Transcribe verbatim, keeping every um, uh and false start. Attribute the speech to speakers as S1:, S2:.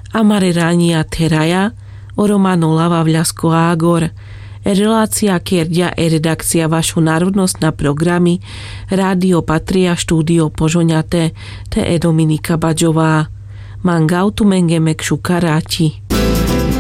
S1: Amare rania teraja, o romano Lava Vľasko Ágor, relácia Kierdia e redakcia vašu národnostná programy Rádio Patria, štúdio Požoňaté, te e Dominika Baďová. Mangautu mengemek šukaráti.